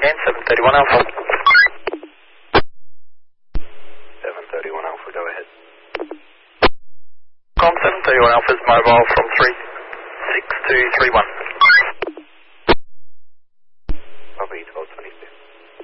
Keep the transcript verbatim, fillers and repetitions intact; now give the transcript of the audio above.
again, seven thirty-one Alpha. seven thirty-one Alpha, go ahead. Com seven thirty-one Alpha is mobile from three six two three one.